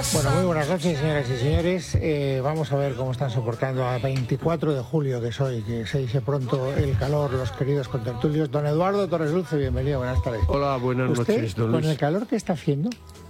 Bueno, muy buenas noches, señoras y señores. Vamos a ver cómo están soportando a 24 de julio, que es hoy, que se dice pronto el calor, los queridos contertulios. Don Eduardo Torres Dulce, bienvenido, buenas tardes. Hola, buenas noches, don Luis. Con el calor que está haciendo,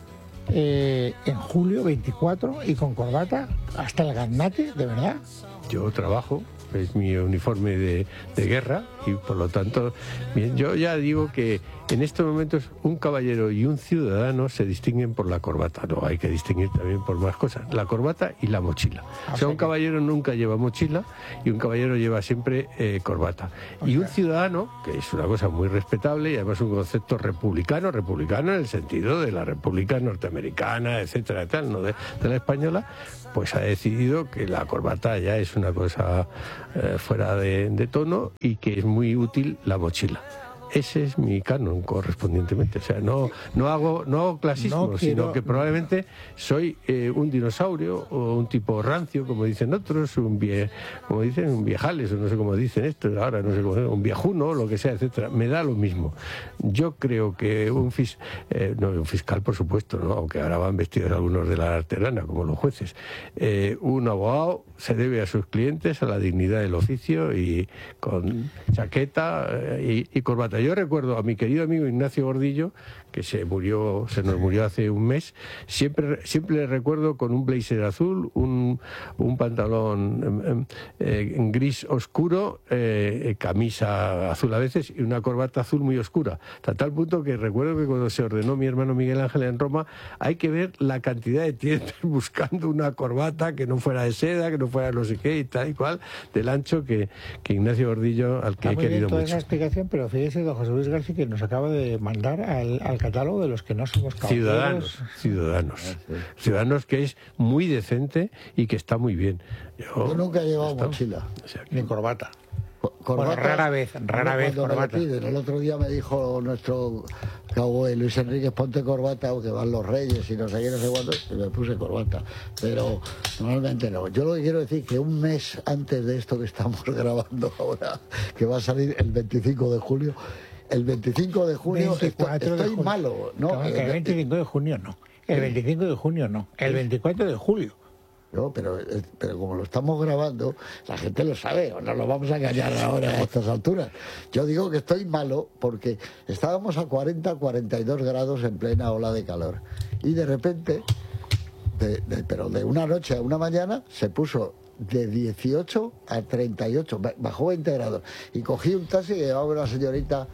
en julio 24 y con corbata hasta el gaznate, ¿de verdad? Yo trabajo, es mi uniforme de guerra y por lo tanto, bien, yo ya digo que en estos momentos un caballero y un ciudadano se distinguen por la corbata. No, hay que distinguir también por más cosas, la corbata y la mochila. O sea, un caballero nunca lleva mochila y un caballero lleva siempre corbata. Y un ciudadano, que es una cosa muy respetable y además un concepto republicano en el sentido de la República Norteamericana, etcétera, tal, no de la española, pues ha decidido que la corbata ya es una cosa fuera de tono y que es muy útil la mochila. Ese es mi canon correspondientemente. O sea, no hago clasismo, sino que probablemente soy un dinosaurio o un tipo rancio, como dicen otros, un viejales, o no sé cómo dicen esto, ahora no sé cómo, un viejuno, lo que sea, etcétera. Me da lo mismo. Yo creo que un fiscal, por supuesto, ¿no? Aunque ahora van vestidos algunos de la arterana, como los jueces. Un abogado se debe a sus clientes, a la dignidad del oficio y con chaqueta y corbata. Yo recuerdo a mi querido amigo Ignacio Gordillo, que se nos murió hace un mes, siempre le recuerdo con un blazer azul, un pantalón gris oscuro, camisa azul a veces y una corbata azul muy oscura. Hasta tal punto que recuerdo que cuando se ordenó mi hermano Miguel Ángel en Roma, hay que ver la cantidad de tiendas buscando una corbata que no fuera de seda, que no fuera no sé qué y tal y cual, del ancho que Ignacio Gordillo, al que he querido mucho. Esa explicación, pero fíjese, don José Luis García, que nos acaba de mandar al catálogo de los que no somos caballeros. Ciudadanos, que es muy decente y que está muy bien. Yo nunca he llevado mochila. O sea, Ni corbata. Corbata, bueno, rara vez corbata. El otro día me dijo nuestro cowboy Luis Enrique, ponte corbata, que van los reyes y no sé qué, no sé cuánto, y me puse corbata. Pero normalmente no. Yo lo que quiero decir que un mes antes de esto que estamos grabando ahora, que va a salir el 25 de julio, el 25 de junio estoy malo. No, el 25 de junio no. El 25 de junio no. El 24 de julio. No, pero como lo estamos grabando, la gente lo sabe, o no lo vamos a engañar ahora a estas alturas. Yo digo que estoy malo porque estábamos a 42 grados en plena ola de calor. Y de repente, pero de una noche a una mañana, se puso de 18 a 38, bajó 20 grados. Y cogí un taxi que llevaba una señorita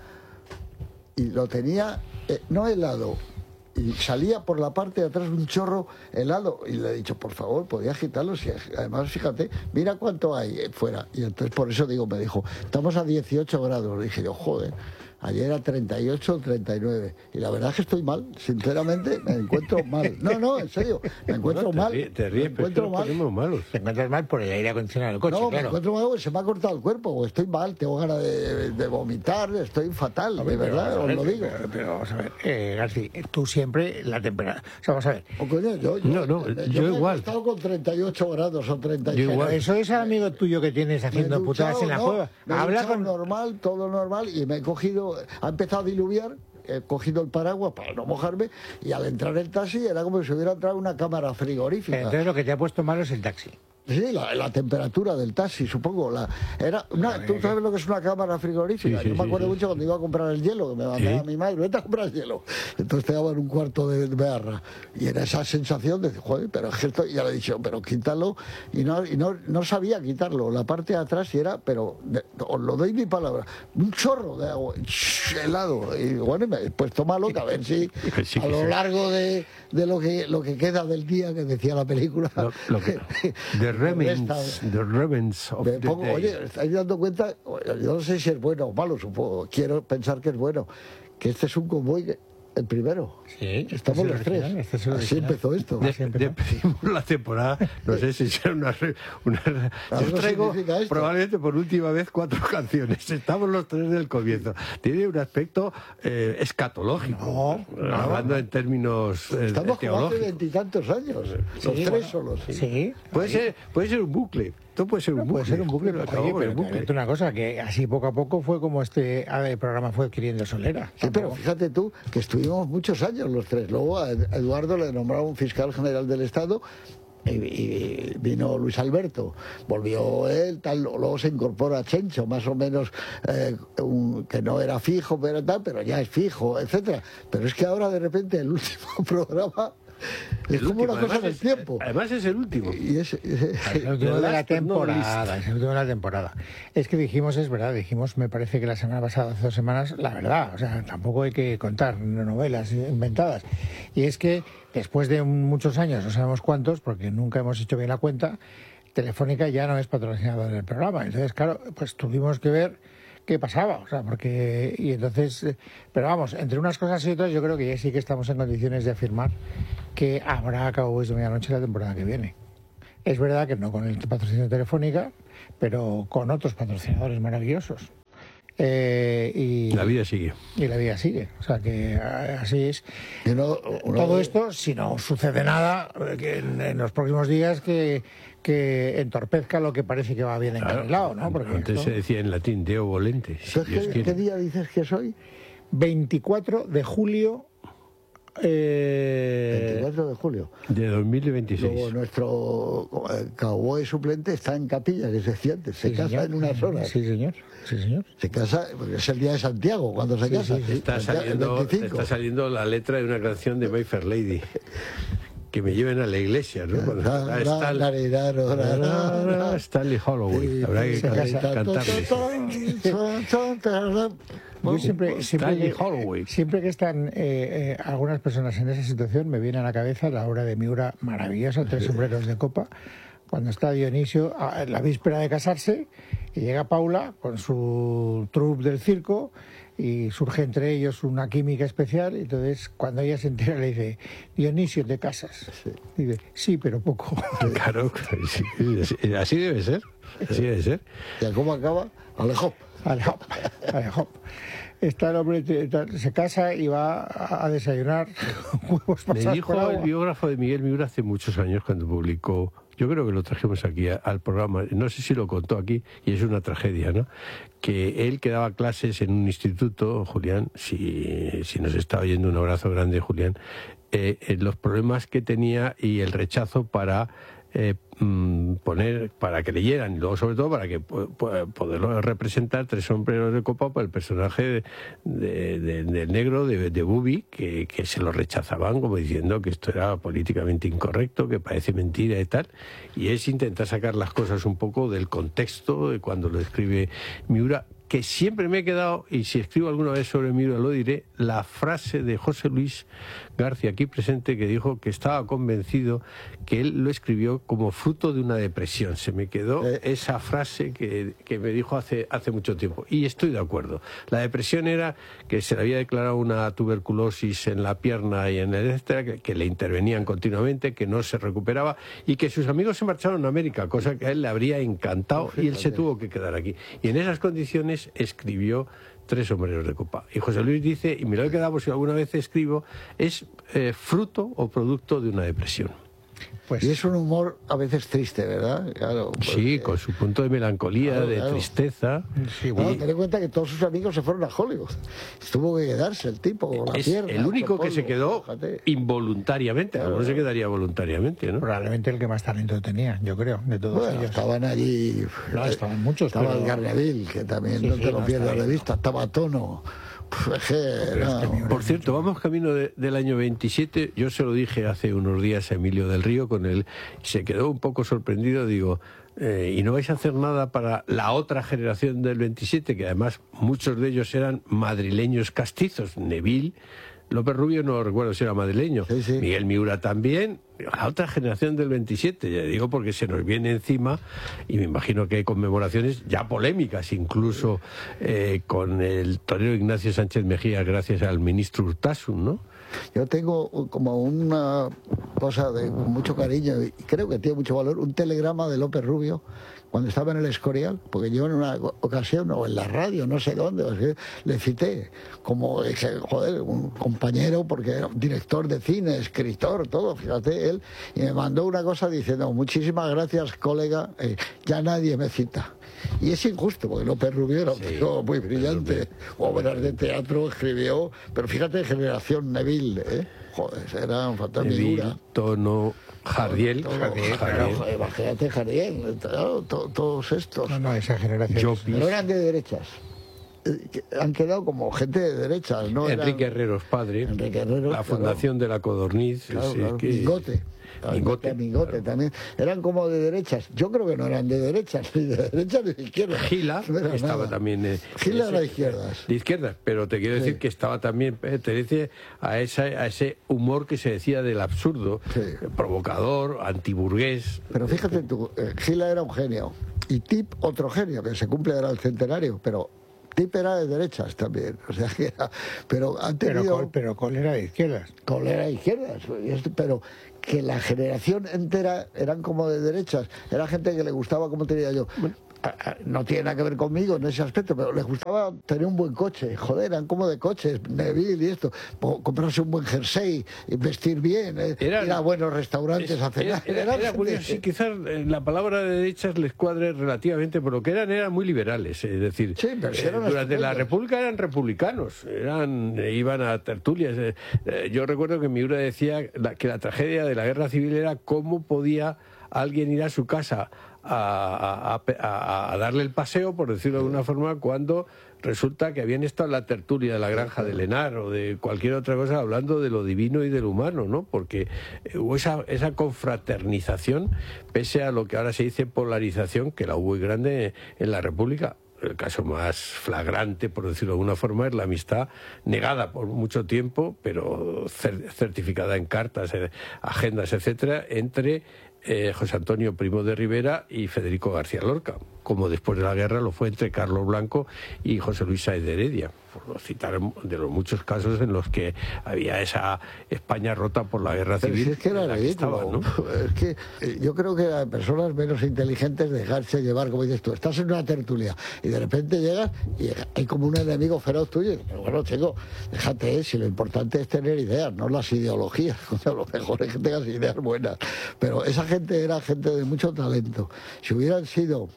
y lo tenía, no helado, y salía por la parte de atrás un chorro helado y le he dicho, por favor, podía agitarlo, si además fíjate, mira cuánto hay fuera. Y entonces por eso me dijo, estamos a 18 grados. Dije yo, joder, ayer era 38, 39 y la verdad es que estoy mal, sinceramente me encuentro mal. No, en serio, me encuentro mal. Te ríes, me encuentro mal. Te encuentras mal por el aire acondicionado del coche, no, claro. Me encuentro mal porque se me ha cortado el cuerpo, porque estoy mal, tengo ganas de vomitar, estoy fatal, de verdad, os lo digo. Pero vamos a ver, García, tú siempre la temperatura... O sea, vamos a ver. Coño, yo igual. He estado con 38 grados o 36. Eso es el amigo tuyo que tienes haciendo putadas en la cueva. Habla con normal, todo normal, y me he cogido, ha empezado a diluviar, he cogido el paraguas para no mojarme, y al entrar en el taxi era como si hubiera entrado una cámara frigorífica. Pero entonces lo que te ha puesto malo es el taxi. Sí, la temperatura del taxi, supongo. ¿Tú sabes lo que es una cámara frigorífica? Yo me acuerdo mucho cuando iba a comprar el hielo, que me mandaba mi madre, vete a comprar el hielo. Entonces te daban un cuarto de barra. Y era esa sensación de, joder, pero es que esto... Y ya le he dicho, pero quítalo. Y no sabía quitarlo. La parte de atrás y era, pero os lo doy mi palabra, un chorro de agua, helado. Y bueno, me he puesto malo, que a ver si a lo largo de lo que queda del día, que decía la película... The Remnants of the Day. Oye, ¿estáis dando cuenta? Yo no sé si es bueno o malo, supongo. Quiero pensar que es bueno. Que este es un convoy, el primero. Sí, estamos los tres. Así empezó esto. Despedimos la temporada. No sé si será una... Yo traigo probablemente por última vez 4 canciones. Estamos los tres del comienzo. Tiene un aspecto escatológico. Hablando en términos estamos teológicos. Hace 20 y tantos años. Los tres solos. Sí. Puede ser un bucle. esto puede ser un bucle. Puede ser un bucle, pero, oye, pero te cuento una cosa, que así poco a poco fue como el programa fue adquiriendo solera. Sí, pero fíjate tú que estuvimos muchos años los tres. Luego a Eduardo le nombraron fiscal general del Estado y vino Luis Alberto, volvió él, tal, luego se incorpora Chencho, más o menos, que no era fijo, pero ya es fijo, etcétera. Pero es que ahora de repente el último programa es como una cosa del tiempo. Además es el último. Es el último de la temporada. Es el último de la temporada. Es que dijimos, es verdad, me parece que la semana pasada, hace 2 semanas, la verdad. O sea, tampoco hay que contar novelas inventadas. Y es que después de muchos años, no sabemos cuántos, porque nunca hemos hecho bien la cuenta, Telefónica ya no es patrocinador del programa. Entonces, claro, pues tuvimos que ver qué pasaba, o sea, porque... Y entonces... Pero vamos, entre unas cosas y otras, yo creo que ya sí que estamos en condiciones de afirmar que habrá Cowboys de Medianoche la temporada que viene. Es verdad que no con el patrocinio de Telefónica, pero con otros patrocinadores maravillosos. Y la vida sigue. Y la vida sigue. O sea, que así es. Todo esto, si no sucede nada, que en los próximos días que entorpezca lo que parece que va bien encarrilado, ¿no? Porque antes se decía en latín, Deo volente. Si ¿Qué día dices que soy? 24 de julio. 24 de julio. De 2026. Luego nuestro cowboy suplente está en Capilla, que se decía antes. Se casa en unas horas. Sí, señor. Sí, señor. Se casa, porque es el día de Santiago, cuando se casa. Está saliendo la letra de una canción de My Fair Lady. Que me lleven a la iglesia, ¿no? Stanley Holloway. Habrá que cantarle. Yo siempre que están algunas personas en esa situación, me viene a la cabeza la obra de Miura maravillosa, Tres sombreros de copa, cuando está Dionisio a la víspera de casarse y llega Paula con su troupe del circo y surge entre ellos una química especial. Y entonces cuando ella se entera le dice: Dionisio, ¿te casas? Sí. Y dice: sí, pero poco. Claro, sí, así debe ser. Así debe ser. ¿Y cómo acaba? Alejop. Está el hombre, se casa y va a desayunar huevos pasados. Me dijo el biógrafo de Miguel Miura hace muchos años, cuando publicó, yo creo que lo trajimos aquí al programa, no sé si lo contó aquí, y es una tragedia, ¿no? Que él que daba clases en un instituto, Julián, si nos está oyendo, un abrazo grande, Julián, los problemas que tenía y el rechazo para poner, para que leyeran, y luego sobre todo para que poderlo representar, Tres sombreros de copa para el personaje del negro de Bubi, que se lo rechazaban como diciendo que esto era políticamente incorrecto, que parece mentira y tal, y es intentar sacar las cosas un poco del contexto de cuando lo escribe Miura, que siempre me he quedado, y si escribo alguna vez sobre Miura lo diré, la frase de José Luis García, aquí presente, que dijo que estaba convencido que él lo escribió como fruto de una depresión. Se me quedó esa frase que me dijo hace mucho tiempo, y estoy de acuerdo. La depresión era que se le había declarado una tuberculosis en la pierna y en el etcétera, que le intervenían continuamente, que no se recuperaba, y que sus amigos se marcharon a América, cosa que a él le habría encantado, y él se tuvo que quedar aquí. Y en esas condiciones escribió Tres sombreros de copa. Y José Luis dice, y me lo he quedado si alguna vez escribo, es fruto o producto de una depresión. Pues, y es un humor a veces triste, ¿verdad? Claro, porque... Sí, con su punto de melancolía, de tristeza. Sí, bueno, ten en cuenta que todos sus amigos se fueron a Hollywood. Tuvo que quedarse el tipo con la pierna. El único que se quedó involuntariamente, claro. No se quedaría voluntariamente, ¿no? Probablemente el que más talento tenía, yo creo, de todos ellos. Estaban allí... No, estaban muchos. Estaba el Garriaville, que también no te lo pierdas de vista. Estaba Tono. Por cierto, vamos camino del año 27. Yo se lo dije hace unos días a Emilio del Río, con él se quedó un poco sorprendido. Digo, ¿y no vais a hacer nada para la otra generación del 27? Que además muchos de ellos eran madrileños castizos. Neville López Rubio, no recuerdo si era madrileño. Sí. Miguel Miura también. La otra generación del 27, ya digo, porque se nos viene encima, y me imagino que hay conmemoraciones ya polémicas, incluso con el torero Ignacio Sánchez Mejía, gracias al ministro Urtasun, ¿no? Yo tengo como una cosa con mucho cariño, y creo que tiene mucho valor, un telegrama de López Rubio cuando estaba en el Escorial, porque yo en una ocasión, o en la radio, no sé dónde, le cité como, joder, un compañero, porque era un director de cine, escritor, todo, fíjate, él, y me mandó una cosa diciendo, muchísimas gracias, colega, ya nadie me cita. Y es injusto, porque López Rubio era un tío muy brillante, obras de teatro escribió, pero fíjate, generación Neville, joder, era un fantasma. Neville, Tono, Jardiel. Imagínate Jardiel, todos estos. No, esa generación. No eran de derechas. Han quedado como gente de derechas, ¿no? Enrique Herreros padre, la fundación de la Codorniz, Mingote también. Eran como de derechas. Yo creo que no eran de derechas, ni de derechas ni de izquierdas. Gila estaba también. Gila era de izquierdas. De izquierdas, pero te quiero decir que estaba también, pertenece a ese humor que se decía del absurdo, provocador, antiburgués. Pero fíjate tú, Gila era un genio. Y Tip, otro genio, que se cumple ahora el centenario, pero Tip era de derechas también, o sea que era, pero han tenido... Pero Col era de izquierdas. Col era de izquierdas, pero que la generación entera eran como de derechas, era gente que le gustaba, como te diría yo, no tiene nada que ver conmigo en ese aspecto, pero les gustaba tener un buen coche, joder, eran como de coches, Neville y esto, comprarse un buen jersey, vestir bien, ir a buenos restaurantes a cenar. Era curioso, sí, quizás la palabra de derechas les cuadre relativamente, por lo que eran muy liberales, es decir, durante la República eran republicanos, iban a tertulias. Yo recuerdo que Miura decía que la tragedia de la guerra civil era cómo podía alguien ir a su casa a darle el paseo, por decirlo de alguna forma, cuando resulta que habían estado en la tertulia de la granja de Lenar o de cualquier otra cosa hablando de lo divino y de lo humano, ¿no? Porque hubo esa confraternización, pese a lo que ahora se dice polarización, que la hubo muy grande en la República. El caso más flagrante, por decirlo de alguna forma, es la amistad negada por mucho tiempo, pero certificada en cartas, agendas, etcétera, entre José Antonio Primo de Rivera y Federico García Lorca, como después de la guerra lo fue entre Carlos Blanco y José Luis Sáez de Heredia, por citar de los muchos casos en los que había esa España rota por la guerra civil. Si es que era ridículo, ¿no? Es que yo creo que a personas menos inteligentes dejarse llevar, como dices tú, estás en una tertulia y de repente llegas y hay como un enemigo feroz tuyo, pero bueno, chico, déjate, si lo importante es tener ideas, no las ideologías, lo mejor es que tengas ideas buenas, pero esa gente era gente de mucho talento. Si hubieran sido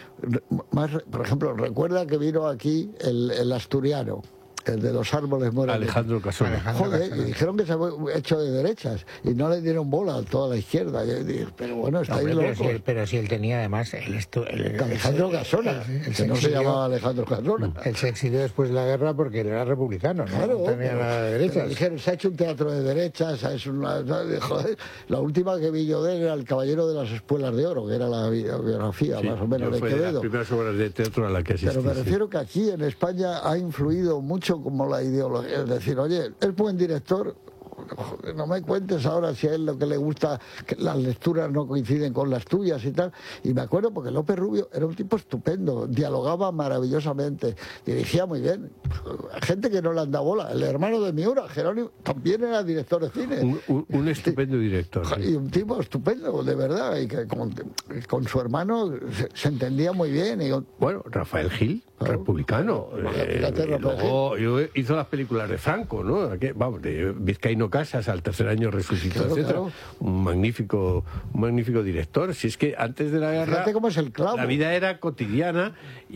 más, por ejemplo, recuerda que vino aquí el asturiano, el de los árboles morados, Alejandro Casona. Joder, y dijeron que se había hecho de derechas y no le dieron bola a toda la izquierda. Yo dije, pero bueno, está ahí loco. Pero si él tenía además Alejandro Casona, que no se llamaba Alejandro Casona. Él se exilió después de la guerra porque él era republicano, ¿no? Claro, no tenía nada de derechas. Dijeron, se ha hecho un teatro de derechas, joder, la última que vi yo de él era El Caballero de las Espuelas de Oro, que era la biografía más o menos de Quevedo. Las primeras obras de teatro a la que asistí. Pero me refiero que aquí en España ha influido mucho como la ideología, es decir, oye, es buen director, no me cuentes ahora si a él lo que le gusta, que las lecturas no coinciden con las tuyas y tal. Y me acuerdo porque López Rubio era un tipo estupendo, dialogaba maravillosamente, dirigía muy bien. Gente que no le han dado bola. El hermano de Miura, Jerónimo, también era director de cine. Un estupendo director. Y un tipo estupendo, de verdad, y que con su hermano se entendía muy bien. Bueno, Rafael Gil, republicano. Luego hizo las películas de Franco, ¿no? Vamos, de Vizcaíno Casas, al tercer año resucitó, etcétera. Claro. Un magnífico director. Si es que antes de la guerra cómo es el clavo. La vida era cotidiana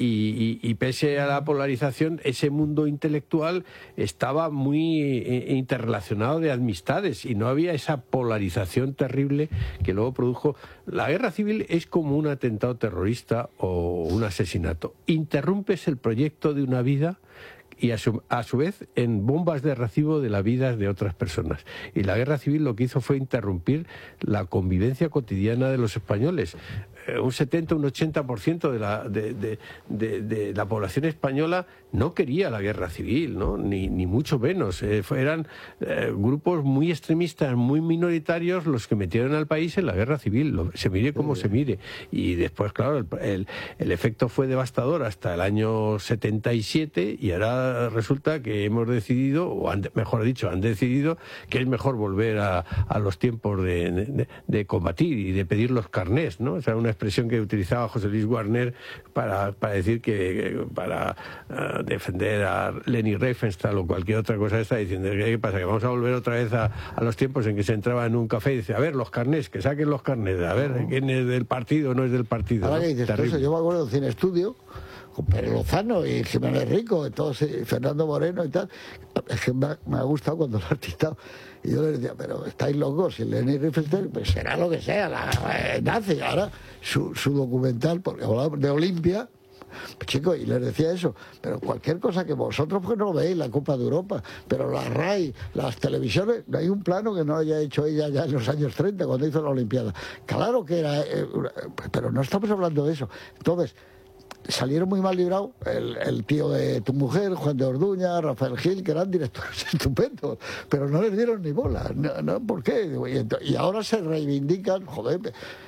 y pese a la polarización, ese mundo intelectual estaba muy interrelacionado de amistades y no había esa polarización terrible que luego produjo. La guerra civil es como un atentado terrorista o un asesinato. Interrumpes el proyecto de una vida y a su vez en bombas de recibo de las vidas de otras personas. Y la guerra civil lo que hizo fue interrumpir la convivencia cotidiana de los españoles. un 70, un 80% de la población española no quería la guerra civil, ¿no? Ni mucho menos. Eran grupos muy extremistas, muy minoritarios los que metieron al país en la guerra civil, se mire como se mire. Y después, claro, el efecto fue devastador hasta el año 77 y ahora resulta que hemos decidido, o mejor dicho, han decidido que es mejor volver a los tiempos de combatir y de pedir los carnés, ¿no? O sea, una expresión que utilizaba José Luis Warner para decir que para defender a Leni Riefenstahl o cualquier otra cosa está diciendo, ¿qué pasa? Que vamos a volver otra vez a los tiempos en que se entraba en un café y dice, a ver, los carnés, que saquen los carnés, a ver, ¿quién es del partido o no es del partido? Ahora ¿no? que dices eso, yo me acuerdo de Cine Estudio con Pere Lozano y Jiménez Rico, y Fernando Moreno y tal. Es que me ha gustado cuando lo he artistado. Y yo les decía, pero estáis locos, si Leni Riefenstahl, pues será lo que sea, nazi. Ahora su documental, porque hablaba de Olimpia, pues chicos, y les decía eso, pero cualquier cosa que vosotros pues no veis, la Copa de Europa, pero la RAI, las televisiones, no hay un plano que no haya hecho ella ya en los años 30 cuando hizo la Olimpiada. Claro que era, pero no estamos hablando de eso. Entonces, salieron muy mal librados el tío de tu mujer, Juan de Orduña, Rafael Gil, que eran directores estupendos, pero no les dieron ni bola. No, ¿por qué? Y ahora se reivindican, joder.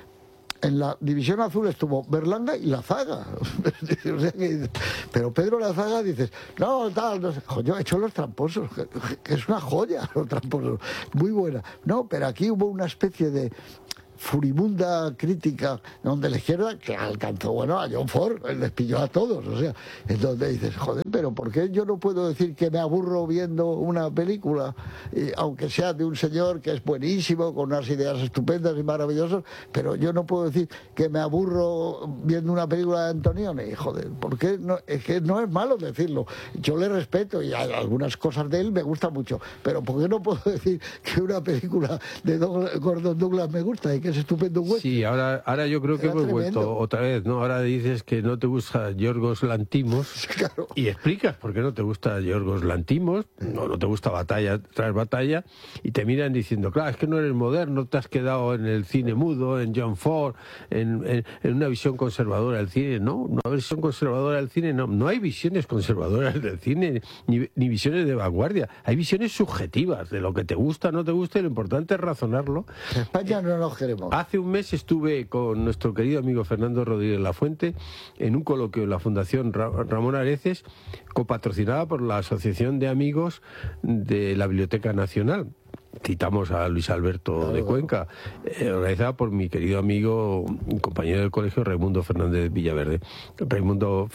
En la División Azul estuvo Berlanga y Lazaga. O sea pero Pedro Lazaga dices, no, tal, no sé. Yo he hecho Los Tramposos, que es una joya, Los Tramposos, muy buena. No, pero aquí hubo una especie de furibunda crítica donde la izquierda que alcanzó, bueno, a John Ford, él les pilló a todos, o sea, entonces dices, joder, pero ¿por qué yo no puedo decir que me aburro viendo una película, aunque sea de un señor que es buenísimo, con unas ideas estupendas y maravillosas, pero yo no puedo decir que me aburro viendo una película de Antonioni? Joder, ¿por qué no? Es que no es malo decirlo, yo le respeto y algunas cosas de él me gustan mucho, pero ¿por qué no puedo decir que una película de Gordon Douglas me gusta y que es estupendo western? Sí, ahora yo creo que hemos vuelto otra vez, ¿no? Ahora dices que no te gusta Yorgos Lanthimos, claro, y explicas por qué no te gusta Yorgos Lanthimos, no te gusta Batalla tras Batalla, y te miran diciendo, claro, es que no eres moderno, te has quedado en el cine mudo, en John Ford, en una visión conservadora del cine. No, una visión conservadora del cine, no hay visiones conservadoras del cine, ni visiones de vanguardia, hay visiones subjetivas de lo que te gusta, no te gusta, y lo importante es razonarlo. En España no nos queremos. Hace un mes estuve con nuestro querido amigo Fernando Rodríguez Lafuente en un coloquio en la Fundación Ramón Areces, copatrocinada por la Asociación de Amigos de la Biblioteca Nacional. Citamos a Luis Alberto de Cuenca, organizada por mi querido amigo y compañero del colegio Raimundo Fernández Villaverde. Raimundo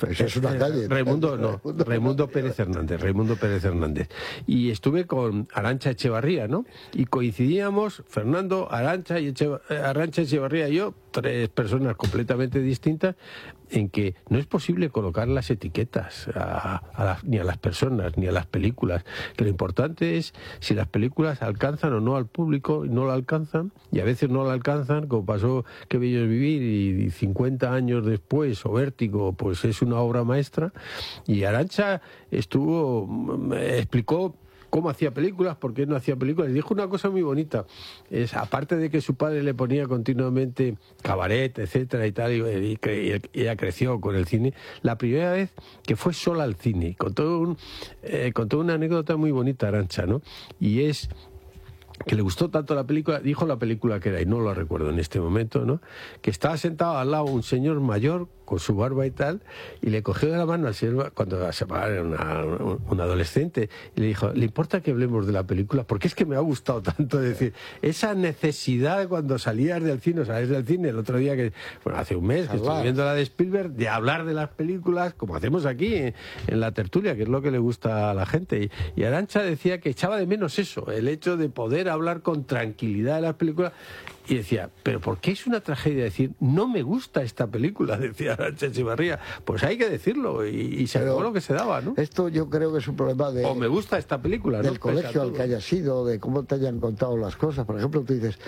Pérez Hernández. Y estuve con Arantxa Echevarría, ¿no? Y coincidíamos, Fernando, Arantxa Echevarría y yo, tres personas completamente distintas, en que no es posible colocar las etiquetas ni a las personas, ni a las películas, que lo importante es si las películas alcanzan o no al público, y no lo alcanzan, y a veces no lo alcanzan, como pasó Qué bello es vivir, y 50 años después, o Vértigo, pues es una obra maestra. Y Arantxa explicó cómo hacía películas, por qué no hacía películas, y dijo una cosa muy bonita, aparte de que su padre le ponía continuamente cabaret, etcétera y tal, y ella creció con el cine, la primera vez que fue sola al cine, contó una anécdota muy bonita, Arantxa, ¿no? Y es que le gustó tanto la película, dijo la película que era, y no lo recuerdo en este momento, ¿no? Que estaba sentado al lado un señor mayor con su barba y tal, y le cogió de la mano al señor cuando se era un adolescente, y le dijo, ¿le importa que hablemos de la película? Porque es que me ha gustado tanto. Decir, esa necesidad cuando salías del cine, el otro día hace un mes que estoy viendo la de Spielberg, de hablar de las películas, como hacemos aquí en la tertulia, que es lo que le gusta a la gente. Y Arantxa decía que echaba de menos eso, el hecho de poder hablar con tranquilidad de las películas, y decía, pero ¿por qué es una tragedia decir, no me gusta esta película? Decía Arantxa Echevarría. Pues hay que decirlo, y se acabó lo que se daba, ¿no? Esto yo creo que es un problema de... O me gusta esta película, del colegio al que hayas ido, de cómo te hayan contado las cosas. Por ejemplo, tú dices,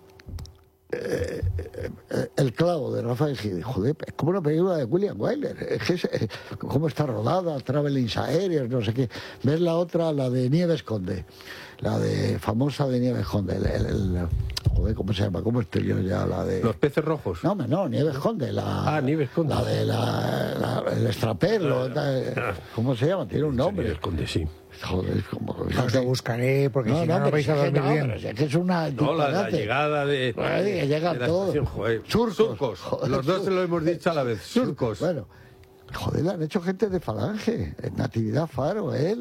El clavo de Rafael Gil, joder, es como una película de William Wyler, cómo está rodada, travelings aéreos, no sé qué. Ves la otra, la de Nieves Conde, la de famosa de Nieves Conde, joder, ¿cómo se llama? ¿Cómo estoy yo ya? La de... Los peces rojos. No, Nieves Conde. Nieves Conde. La de el extraperlo. ¿Cómo se llama? Tiene un nombre. Nieves Conde, sí. Joder, como... Os lo buscaré, porque si no vais a dormir bien. Es que es una... No, la llegada de... que llegan todos. Surcos. Joder, los dos se lo hemos dicho a la vez. Surcos. Bueno, joder, han hecho gente de Falange. Natividad Faro, él.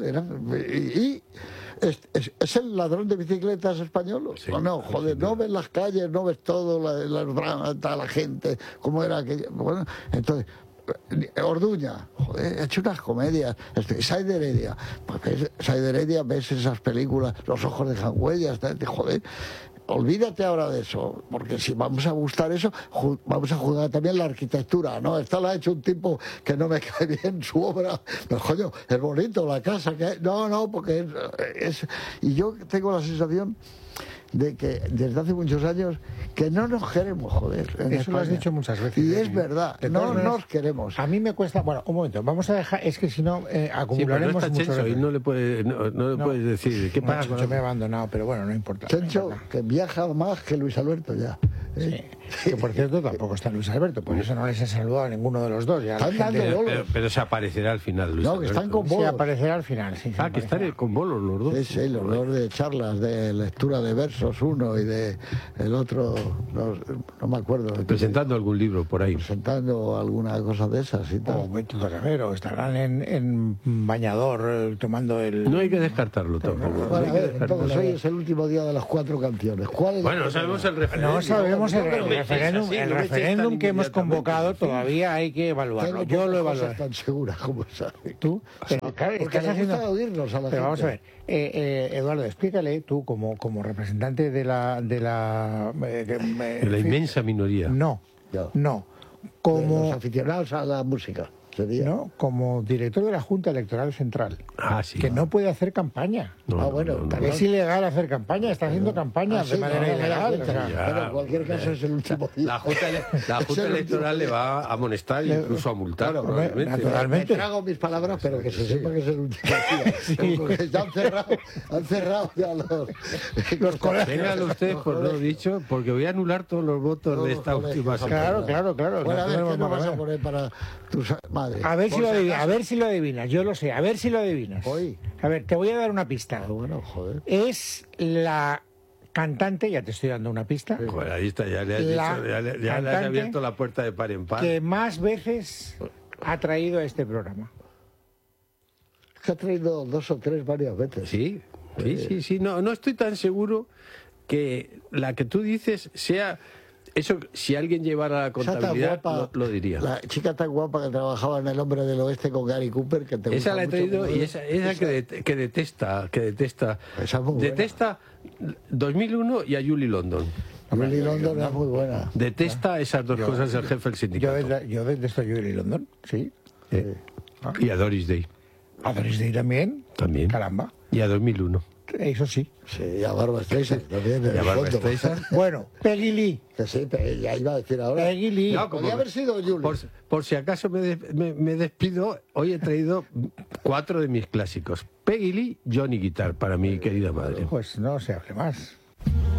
¿Es el ladrón de bicicletas español? Sí, no, joder, no ves las calles, no ves todo, la gente, cómo era aquello. Bueno, entonces... Orduña, joder, ha hecho unas comedias. Said Heredia, pues Said Heredia, ves esas películas, Los ojos dejan huellas, joder. Olvídate ahora de eso, porque si vamos a gustar eso, vamos a juzgar también la arquitectura, ¿no? Esta la ha hecho un tipo que no me cae bien su obra, pero coño, es bonito la casa que hay. No, porque es... Y yo tengo la sensación de que desde hace muchos años que no nos queremos, joder. Eso lo has dicho muchas veces. Y es verdad, no nos queremos. A mí me cuesta... Bueno, un momento, vamos a dejar... Es que si no, acumularemos sí, pero no está Chencho y no le puedes decir... ¿Qué pasa? Chencho me ha abandonado, pero bueno, no importa. Chencho, que viaja más que Luis Alberto ya. Sí. Que por cierto tampoco está Luis Alberto, por eso no les he saludado a ninguno de los dos. Ya están dando bolos. Pero se aparecerá al final, Luis No, Alberto. que están con bolos. Sí, aparecerá al final, sí. Que están con bolos los dos. Sí, los dos de charlas, de lectura de versos, uno y de el otro, no me acuerdo. Presentando algún libro por ahí. Presentando alguna cosa de esas y tal. Estarán en bañador tomando el... No hay que descartarlo tampoco. Bueno, a ver, entonces hoy es el último día de las 4 canciones. ¿Cuál es bueno, sabemos el referéndum. No sabemos el referéndum que hemos convocado, todavía hay que evaluarlo. Yo lo evaluaré. Tan segura como sabes. ¿Tú? Porque nos gusta oírnos a la gente. Pero vamos a ver, Eduardo, explícale tú como representante de la inmensa minoría. No. Como los aficionados a la música. No, como director de la Junta Electoral Central, sí, que no puede hacer campaña. Bueno, es ilegal hacer campaña, está haciendo campaña de manera ilegal. Pero en cualquier caso es el último día. La Junta Electoral le va a amonestar e incluso a multar, probablemente. Naturalmente. Me trago mis palabras, pero que se sepa que es el último día. Porque ya han cerrado ya los colegios. Ténganlo ustedes por lo dicho, porque voy a anular todos los votos de esta última semana. Claro. Bueno, a ver, ¿qué nos vas a poner para tus madres? A ver si lo adivinas, yo lo sé, a ver si lo adivinas. Hoy. A ver, te voy a dar una pista. Bueno, joder. Es la cantante, ya te estoy dando una pista. Bueno, ahí está, ya le has abierto la puerta de par en par. Que más veces ha traído a este programa. Que ha traído 2 o 3 varias veces. Sí. No estoy tan seguro que la que tú dices sea... Eso, si alguien llevara la contabilidad, guapa, lo diría. La chica tan guapa que trabajaba en El Hombre del Oeste con Gary Cooper, que te esa gusta la he traído y esa que detesta. Esa es muy detesta 2001 y a Julie London. Julie London es muy buena. Detesta esas dos cosas el jefe del sindicato. Yo detesto a Julie London, sí. Y a Doris Day. ¿A Doris Day también? También. Caramba. Y a 2001. Eso sí. Sí, y a Barbra Streisand también. Y a Barbra Streisand. Bueno, Peggy Lee. Que sí, ya iba a decir ahora. Peggy Lee. No, podría haber sido Julie. Por si acaso me despido, hoy he traído 4 de mis clásicos. Peggy Lee, Johnny Guitar, para mi querida madre. Pues no se hable más.